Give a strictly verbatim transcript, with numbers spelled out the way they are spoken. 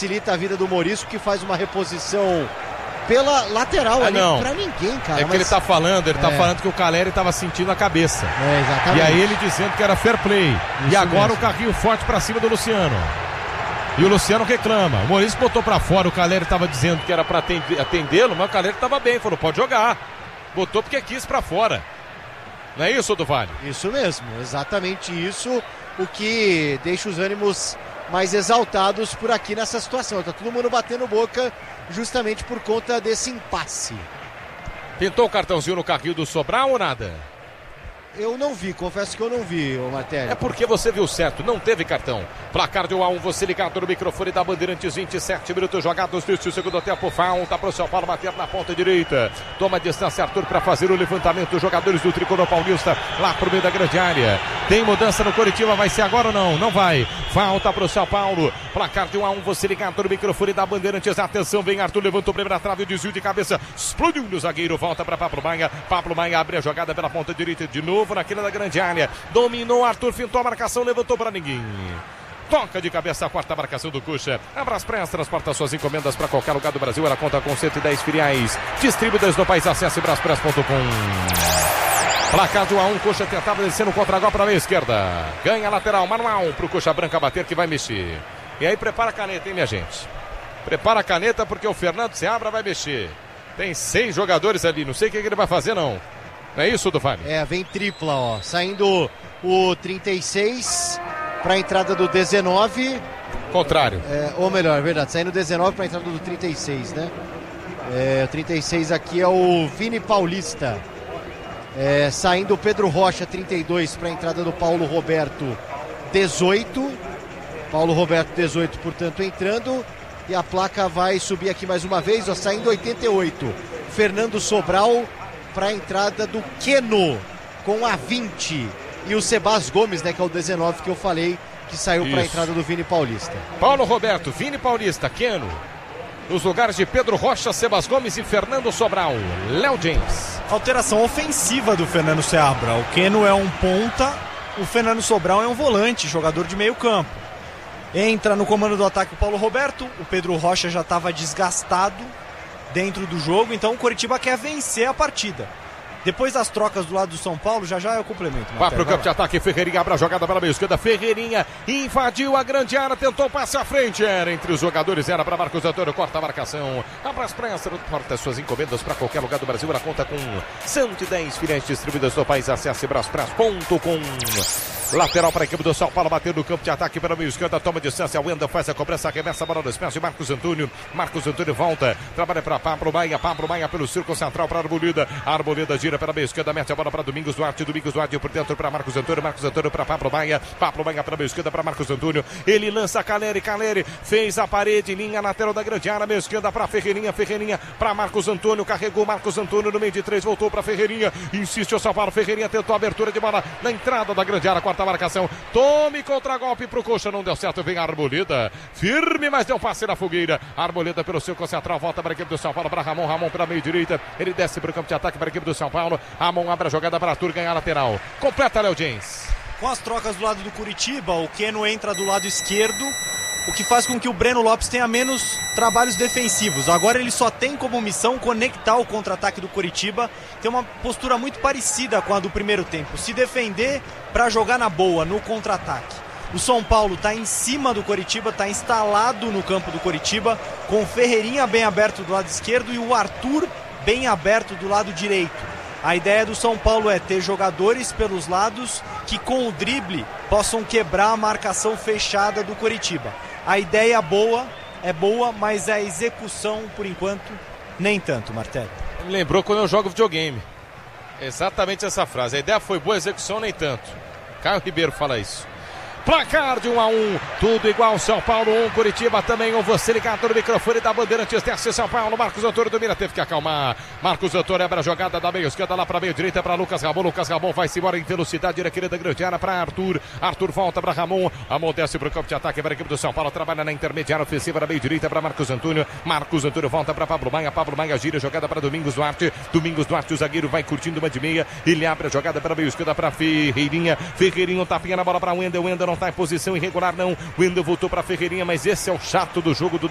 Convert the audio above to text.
facilita a vida do Morisco, que faz uma reposição pela lateral ah, ali não. pra ninguém, cara. É mas... que ele tá falando, ele é. tá falando que o Caleri tava sentindo a cabeça. É, exatamente. E aí ele dizendo que era fair play. Isso e agora mesmo. o carrinho forte pra cima do Luciano. E o Luciano reclama. O Morisco botou pra fora, o Caleri tava dizendo que era pra atendê-lo, mas o Caleri tava bem, falou, pode jogar. Botou porque quis pra fora. Não é isso, do Vale? Isso mesmo, exatamente isso, o que deixa os ânimos mais exaltados por aqui nessa situação. Tá todo mundo batendo boca justamente por conta desse impasse. Pintou o cartãozinho no carrinho do Sobral ou nada? Eu não vi, confesso que eu não vi, ô Matéria. É porque você viu certo, não teve cartão. Placar de um a um, você ligado no microfone da Bandeirantes, vinte e sete minutos jogados neste segundo tempo. Falta para o São Paulo bater na ponta direita. Toma a distância Arthur para fazer o levantamento. Os jogadores do Tricolor Paulista lá pro meio da grande área. Tem mudança no Coritiba, vai ser agora ou não? Não vai. Falta para o São Paulo. Placar de um a um, você ligado no microfone da Bandeirantes. Atenção, vem Arthur, levantou o primeiro trave, o desvio de cabeça. Explodiu no zagueiro, volta para Pablo Maia. Pablo Maia abre a jogada pela ponta direita de novo. Naquela da grande área, dominou Arthur, fintou a marcação, levantou para ninguém. Toca de cabeça a quarta marcação do Coxa. Abraspress transporta suas encomendas para qualquer lugar do Brasil. Ela conta com cento e dez filiais distribuídas no país. Acesse braspress ponto com. Placar de um a um, Coxa tentava descer no contra-gol para a meia esquerda. Ganha a lateral, manual para o Coxa Branca bater, que vai mexer. E aí prepara a caneta, hein, minha gente? Prepara a caneta porque o Fernando Seabra vai mexer. Tem seis jogadores ali, não sei o que ele vai fazer não. Não é isso, Duvani? É, vem tripla, ó. Saindo o trinta e seis para a entrada do dezenove. Contrário. É, ou melhor, é verdade. Saindo o dezenove para a entrada do trinta e seis, né? É, o trinta e seis aqui é o Vini Paulista. É, saindo o Pedro Rocha, trinta e dois para a entrada do Paulo Roberto, dezoito. Paulo Roberto, dezoito, portanto, entrando. E a placa vai subir aqui mais uma vez, ó. Saindo oitenta e oito. Fernando Sobral para a entrada do Queno com a vinte e o Sebas Gomes, né, que é o dezenove que eu falei, que saiu para a entrada do Vini Paulista. Paulo Roberto, Vini Paulista, Queno, nos lugares de Pedro Rocha, Sebas Gomes e Fernando Sobral. Léo James. Alteração ofensiva do Fernando Seabra. O Queno é um ponta, o Fernando Sobral é um volante, jogador de meio campo. Entra no comando do ataque o Paulo Roberto, o Pedro Rocha já estava desgastado dentro do jogo, então o Coritiba quer vencer a partida. Depois das trocas do lado do São Paulo, já já é o complemento. Vai pro campo de ataque, Ferreirinha abre a jogada pela meia esquerda. Ferreirinha invadiu a grande área, tentou passe à frente. Era entre os jogadores, era para Marcos Antônio, corta a marcação. Abraspress transporta suas encomendas para qualquer lugar do Brasil. Ela conta com cento e dez filiais distribuídas no país. Acesse braspress ponto com. Lateral para a equipe do São Paulo, bateu no campo de ataque pela meia esquerda, toma distância, o Wendel faz a cobrança, arremessa a bola nos pés de Marcos Antônio. Marcos Antônio volta, trabalha para Pablo Maia, Pablo Maia pelo círculo central para a Arboleda. A Arboleda gira pela meia esquerda, mete a bola para Domingos Duarte, Domingos Duarte por dentro para Marcos Antônio, Marcos Antônio para Pablo Maia, Pablo Maia pela meia esquerda para Marcos Antônio. Ele lança Caleri, Caleri fez a parede, linha lateral da grande área, meia esquerda para Ferreirinha, Ferreirinha para Marcos Antônio, carregou Marcos Antônio no meio de três, voltou para Ferreirinha, insiste o São Paulo, Ferreirinha tentou a abertura de bola na entrada da grande área, quarta marcação. Tome contra-golpe pro Coxa, não deu certo, vem a Arboleda, firme, mas deu passe na fogueira. Arboleda pelo seu central, volta para a equipe do São Paulo, para Ramon, Ramon pela meio direita, ele desce para o campo de ataque para a equipe do São Paulo. Ramon abre a jogada para Arthur ganhar a lateral. Completa, Léo James. Com as trocas do lado do Coritiba, o Queno entra do lado esquerdo, o que faz com que o Breno Lopes tenha menos trabalhos defensivos. Agora ele só tem como missão conectar o contra-ataque do Coritiba, tem uma postura muito parecida com a do primeiro tempo, se defender para jogar na boa, no contra-ataque. O São Paulo está em cima do Coritiba, está instalado no campo do Coritiba, com o Ferreirinha bem aberto do lado esquerdo e o Arthur bem aberto do lado direito. A ideia do São Paulo é ter jogadores pelos lados que com o drible possam quebrar a marcação fechada do Coritiba. A ideia boa é boa, mas a execução, por enquanto, nem tanto, Martelli. Me lembrou quando eu jogo videogame. Exatamente essa frase. A ideia foi boa, a execução nem tanto. Caio Ribeiro fala isso. Placar de um a um, tudo igual, São Paulo um, Coritiba também um, você ligado no microfone da Bandeirantes, desce São Paulo, Marcos Antônio domina, teve que acalmar, Marcos Antônio abre a jogada da meia esquerda lá para meio direita para Lucas Ramon, Lucas Ramon vai-se embora em velocidade, na querida grande área para Arthur, Arthur volta para Ramon, Ramon desce para o campo de ataque para a equipe do São Paulo, trabalha na intermediária ofensiva na meio direita para Marcos Antônio, Marcos Antônio volta para Pablo Maia, Pablo Maia gira, jogada para Domingos Duarte, Domingos Duarte, o zagueiro vai curtindo uma de meia, ele abre a jogada para a meio esquerda para Ferreirinha, Ferreirinha, um tapinha na bola para Wendel, Wendel não está em posição irregular não, Wendel voltou para Ferreirinha, mas esse é o chato do jogo do